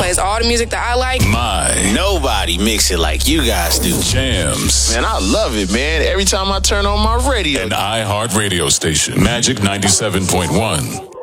plays all the music that I like. Nobody mix it like you guys do. Jams. Man, I love it, man. Every time I turn on my radio. An iHeart radio station. Magic 97.1.